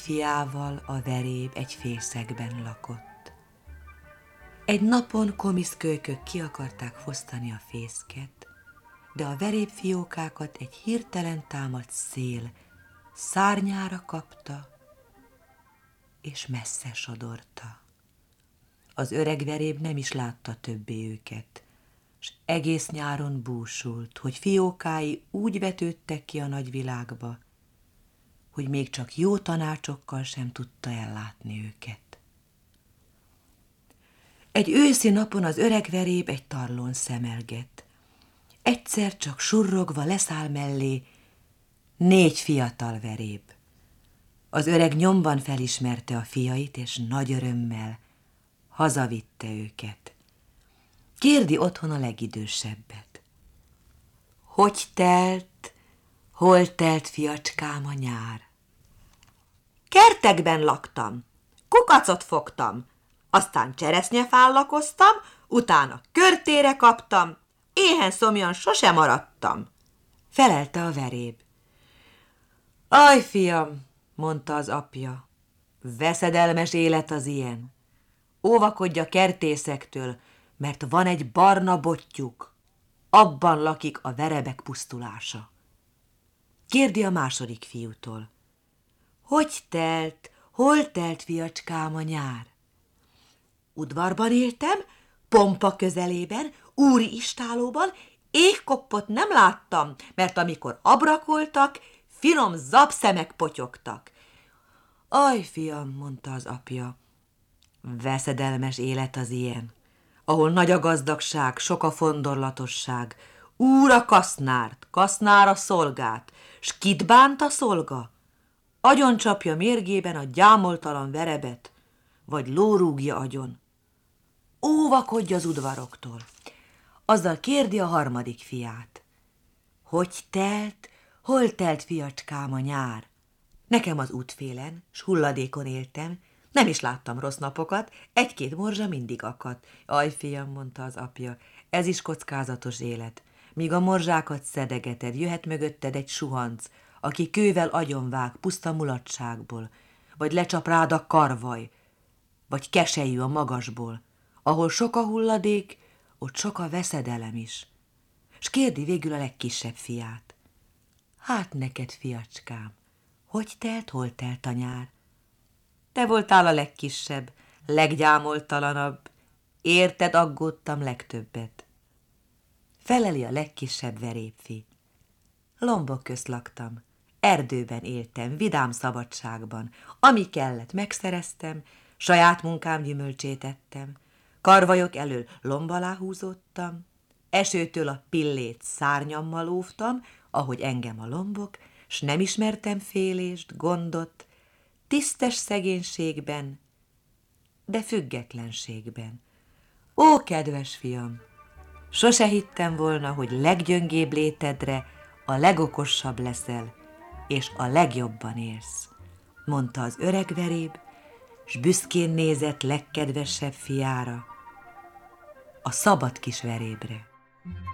Fiával a veréb egy fészekben lakott. Egy napon komiszkölykök ki akarták fosztani a fészket, de a verébfiókákat egy hirtelen támadt szél szárnyára kapta, és messze sodorta. Az öreg veréb nem is látta többé őket, s egész nyáron búsult, hogy fiókái úgy vetődtek ki a nagyvilágba, hogy még csak jó tanácsokkal sem tudta ellátni őket. Egy őszi napon az öreg veréb egy tarlón szemelget. Egyszer csak surrogva leszáll mellé 4 fiatal veréb. Az öreg nyomban felismerte a fiait, és nagy örömmel hazavitte őket. Kérdi otthon a legidősebbet. Hogy telt, hol telt, fiacskám, a nyár? Kertekben laktam, kukacot fogtam, aztán cseresznyefán lakoztam, utána körtére kaptam, éhen szomjan sose maradtam, felelte a veréb. Aj, fiam, mondta az apja, veszedelmes élet az ilyen. Óvakodj a kertészektől, mert van egy barna bottyuk, abban lakik a verebek pusztulása. Kérdi a második fiútól. Hogy telt, hol telt, fiacskám, a nyár? Udvarban éltem, pompa közelében, úri istálóban, égkoppot nem láttam, mert amikor abrakoltak, finom zapszemek potyogtak. Aj, fiam, mondta az apja, veszedelmes élet az ilyen, ahol nagy a gazdagság, sok a fondorlatosság, úr a kasznárt, kasznár a szolgát, s kit bánt a szolga? Agyoncsapja mérgében a gyámoltalan verebet, vagy lórúgja agyon. Óvakodj az udvaroktól. Azzal kérdi a harmadik fiát. Hogy telt, hol telt, fiacskám, a nyár? Nekem az útfélen, s hulladékon éltem, nem is láttam rossz napokat, 1-2 morzsa mindig akadt. Aj, fiam, mondta az apja, ez is kockázatos élet. Míg a morzsákat szedegeted, jöhet mögötted egy suhanc, aki kővel agyonvág puszta mulatságból, vagy lecsap rád a karvaj, vagy keselyű a magasból. Ahol sok a hulladék, ott sok a veszedelem is. S kérdi végül a legkisebb fiát. Hát neked, fiacskám, hogy telt, hol telt a nyár? Te voltál a legkisebb, leggyámoltalanabb, érted aggódtam legtöbbet. Feleli a legkisebb verébfi. Lombok közt laktam, erdőben éltem, vidám szabadságban. Ami kellett, megszereztem, saját munkám gyümölcsét ettem. Karvajok elől lomb alá húzódtam, esőtől a pillét szárnyammal óvtam, ahogy engem a lombok, s nem ismertem félést, gondot, tisztes szegénységben, de függetlenségben. Ó, kedves fiam, sose hittem volna, hogy leggyöngébb létedre a legokosabb leszel, és a legjobban élsz, mondta az öreg veréb, s büszkén nézett legkedvesebb fiára, a szabad kis verébre.